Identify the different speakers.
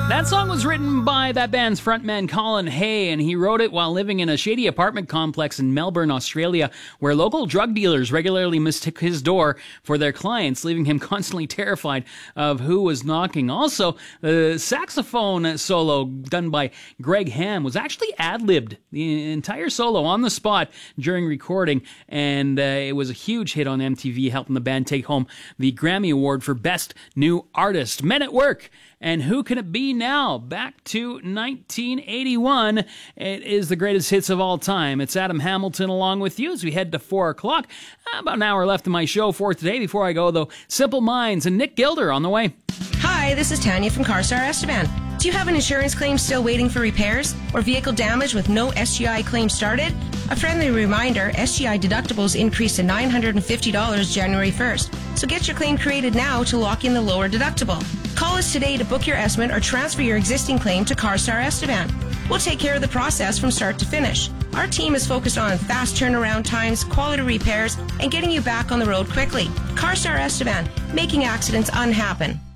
Speaker 1: That song was written by that band's frontman Colin Hay, and he wrote it while living in a shady apartment complex in Melbourne, Australia, where local drug dealers regularly mistook his door for their clients, leaving him constantly terrified of who was knocking. Also, the saxophone solo done by Greg Ham was actually ad-libbed, the entire solo on the spot during recording, and it was a huge hit on MTV, helping the band take home the Grammy Award for Best New Artist. Men at Work. And who can it be now? Back to 1981. It is the greatest hits of all time. It's Adam Hamilton along with you as we head to 4 o'clock. About an hour left in my show for today. Before I go, though, Simple Minds and Nick Gilder on the way.
Speaker 2: Hi, this is Tanya from CarStar Esteban. Do you have an insurance claim still waiting for repairs or vehicle damage with no SGI claim started? A friendly reminder, SGI deductibles increased to $950 January 1st. So get your claim created now to lock in the lower deductible. Call us today to book your estimate or transfer your existing claim to CarStar Esteban. We'll take care of the process from start to finish. Our team is focused on fast turnaround times, quality repairs, and getting you back on the road quickly. CarStar Esteban, making accidents unhappen.